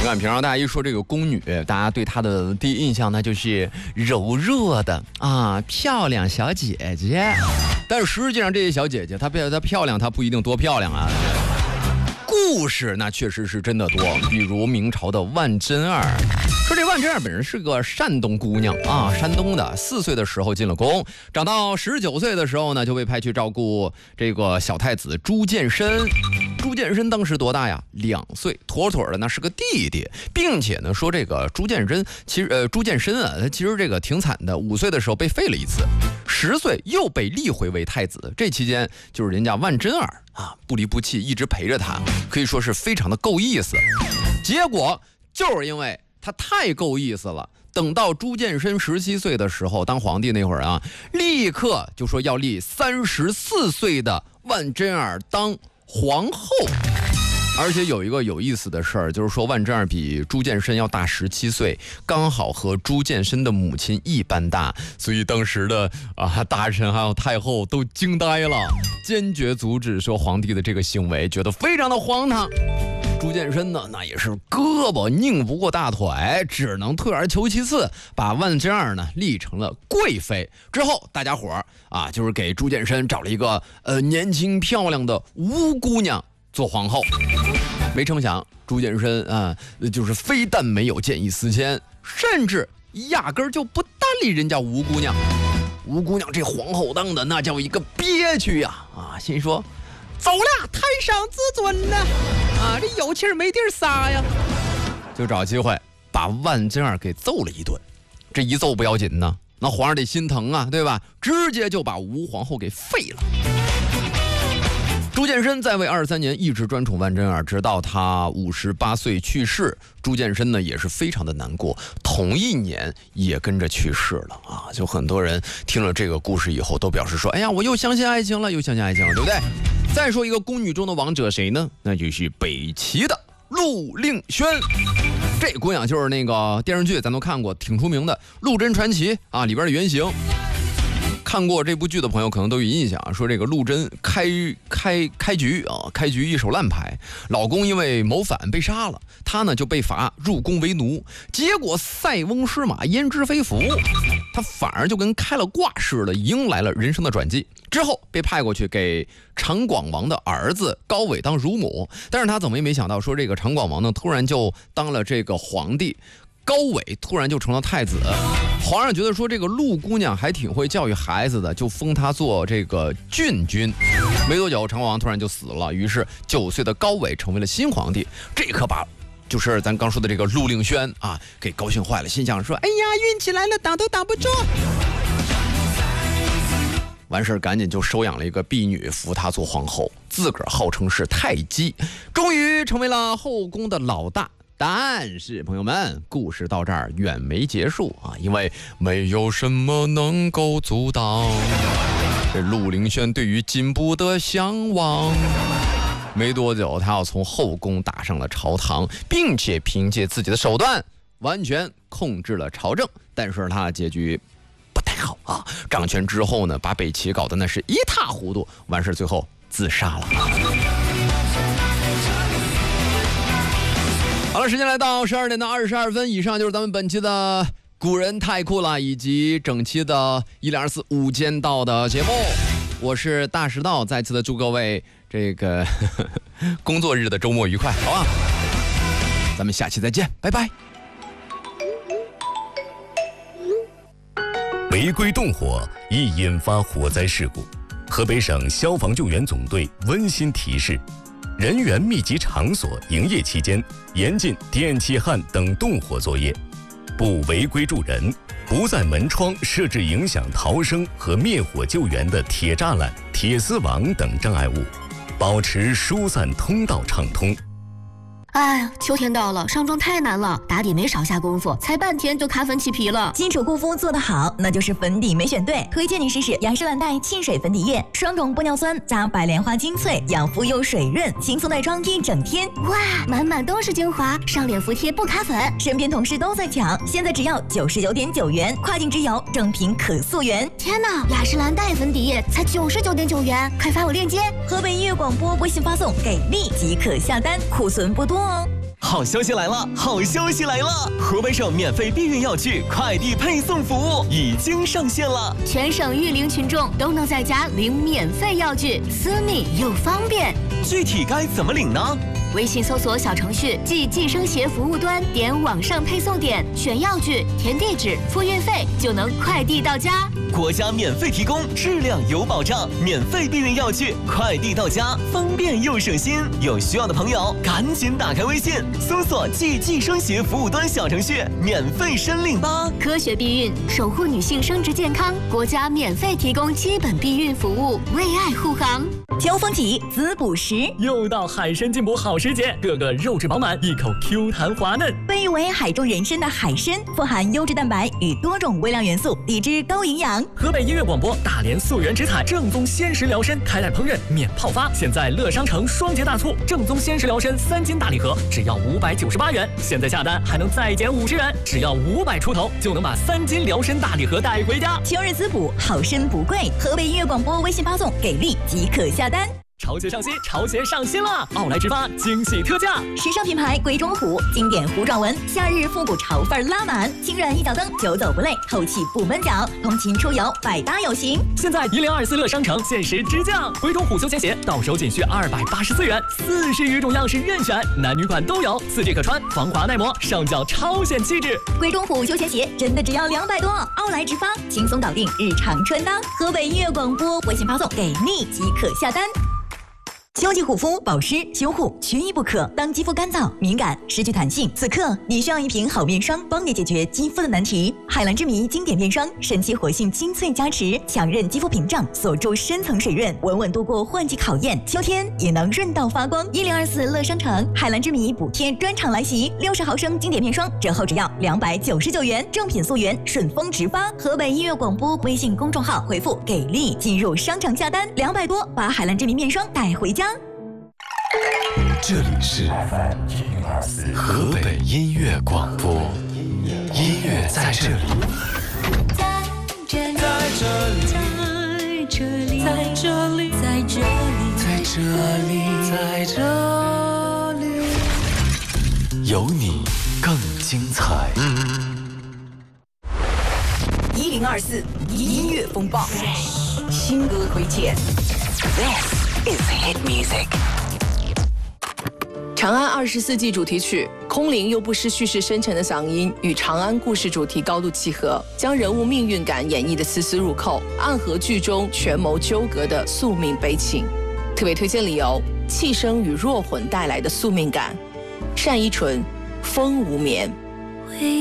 你看，平常大家一说这个宫女，大家对她的第一印象那就是柔弱的啊，漂亮小姐姐。但实际上，这些小姐姐她漂亮，她不一定多漂亮啊。故事那确实是真的多，比如明朝的万贞儿。说这万贞儿本人是个山东姑娘啊，山东的，4岁的时候进了宫，长到19岁的时候呢，就被派去照顾这个小太子朱见深。朱见深当时多大呀？2岁，妥妥的那是个弟弟，并且呢说这个朱见深啊，他其实这个挺惨的，5岁的时候被废了一次，10岁又被立回为太子，这期间就是人家万贞儿啊不离不弃，一直陪着他，可以说是非常的够意思。结果就是因为他太够意思了，等到朱见深17岁的时候当皇帝那会儿啊，立刻就说要立34岁的万贞儿当皇后。而且有一个有意思的事儿，就是说万贞儿比朱见深要大17岁，刚好和朱见深的母亲一般大，所以当时的大臣还有太后都惊呆了，坚决阻止说皇帝的这个行为，觉得非常的荒唐。朱见深呢，那也是胳膊拧不过大腿，只能退而求其次，把万贞儿呢立成了贵妃。之后大家伙儿就是给朱见深找了一个年轻漂亮的吴姑娘做皇后。没成想朱见深就是非但没有见异思迁，甚至压根儿就不搭理人家吴姑娘。吴姑娘这皇后当的那叫一个憋屈呀！心说走了，太上自尊了这有气儿没地儿撒呀，就找机会把万贞儿给揍了一顿。这一揍不要紧呢，那皇上得心疼啊，对吧？直接就把吴皇后给废了。朱见深在位23年，一直专宠万贞儿，直到他58岁去世。朱见深呢也是非常的难过，同一年也跟着去世了就很多人听了这个故事以后都表示说，哎呀，我又相信爱情了，对不对？再说一个宫女中的王者谁呢？那就是北齐的陆令萱。这姑娘就是那个电视剧咱都看过，挺出名的《陆贞传奇》里边的原型。看过这部剧的朋友可能都有印象，说这个陆贞开局一手烂牌，老公因为谋反被杀了，她呢就被罚入宫为奴，结果塞翁失马焉知非福，她反而就跟开了挂似的，迎来了人生的转机。之后被派过去给长广王的儿子高纬当乳母，但是他怎么也没想到说这个长广王呢突然就当了这个皇帝，高纬突然就成了太子。皇上觉得说这个陆姑娘还挺会教育孩子的，就封她做这个郡君。没多久长广王突然就死了，于是9岁的高纬成为了新皇帝。这可把就是咱刚说的这个陆令萱给高兴坏了，心想说，哎呀，运气来了，挡都挡不住。完事赶紧就收养了一个婢女，扶她做皇后，自个儿号称是太姬，终于成为了后宫的老大。但是朋友们，故事到这儿远没结束因为没有什么能够阻挡这陆令萱对于进步的向往。没多久，他要从后宫打上了朝堂，并且凭借自己的手段完全控制了朝政。但是他的结局不太好掌权之后呢，把北齐搞得那是一塌糊涂，完事最后自杀了好了，时间来到12点的22分，以上就是咱们本期的古人太酷了，以及整期的124午间道的节目。我是大石道，再次的祝各位这个工作日的周末愉快，好吧？咱们下期再见，拜拜。 违规动火易引发火灾事故，河北省消防救援总队温馨提示：人员密集场所营业期间，严禁电气焊等动火作业，不违规助人，不在门窗设置影响逃生和灭火救援的铁栅栏、铁丝网等障碍物，保持疏散通道畅通。 哎呀，秋天到了，上妆太难了，打底没少下功夫，才半天就卡粉起皮了。 基础护肤做得好，那就是粉底没选对。推荐你试试雅诗兰黛沁水粉底液，双种玻尿酸加白莲花精粹，养肤又水润，轻松耐妆一整天。 哇，满满都是精华，上脸服帖不卡粉。 身边同事都在抢，现在只要99.9元，跨境直邮，正品可溯源。 天哪，雅诗兰黛粉底液才99.9元，快发我链接。 河北音乐广播微信发送给力即可下单，库存不多哦。 好消息来了！好消息来了！河北省免费避孕药具快递配送服务已经上线了， 全省育龄群众都能在家领免费药具，私密又方便。 具体该怎么领呢？ 微信搜索小程序即计生协服务端，点网上配送点，选药具，填地址，付运费，就能快递到家。 国家免费提供，质量有保障，免费避孕药具快递到家，方便又省心。有需要的朋友赶紧打开微信，搜索即计生协服务端小程序，免费申领吧。 科学避孕，守护女性生殖健康，国家免费提供基本避孕服务，为爱护航。 秋风起，滋补时， 又到海参进补好时节，个个肉质饱满，一口 Q 弹滑嫩。 被誉为海中人参的海参，富含优质蛋白与多种微量元素，低脂高营养。 河北音乐广播大连溯源直采正宗鲜食疗参，开袋烹饪免泡发。现在乐商城双节大促，正宗鲜食疗参3斤大礼盒只要598元，现在下单还能再减50元，只要500出头就能把3斤疗参大礼盒带回家。 秋日滋补，好参不贵。河北音乐广播微信发送给力即可下单。 潮鞋上新，潮鞋上新了！奥莱直发惊喜特价， 时尚品牌鬼冢虎，经典弧状纹，夏日复古潮范拉满，轻软一脚蹬，久走不累，透气不闷脚，通勤出游百搭有型。 现在1024乐商城限时直降，鬼冢虎休闲鞋到手仅需284元，40余种样式任选，男女款都有，4G 可穿，防滑耐磨，上脚超显气质。 鬼冢虎休闲鞋真的只要200多，奥莱直发轻松搞定日常穿搭。河北音乐广播微信发送给力即可下单。秋季护肤保湿修护缺一不可。当肌肤干燥、敏感、失去弹性，此刻你需要一瓶好面霜，帮你解决肌肤的难题。海蓝之谜经典面霜，神奇活性精粹加持，强韧肌肤屏障，锁住深层水润，稳稳度过换季考验。秋天也能润到发光。1024乐商城海蓝之谜补贴专场来袭，60毫升经典面霜折后只要299元，正品溯源，顺丰直发。河北音乐广播微信公众号回复给力进入商场下单，200多把海蓝之谜面霜带回家。 这里是 FM104河北音乐广播，音乐在这里， 在这里，在这里，在这里，在这里，在这里， 有你更精彩。 1024音乐风暴，新歌推荐。This is hit music。 长安24季主题曲，空灵又不失叙事深沉的嗓音，与长安故事主题高度契合，将人物命运感演绎的丝丝入扣，暗合剧中权谋纠葛的宿命悲情。特别推荐理由：气声与弱混带来的宿命感。单依纯，风无眠。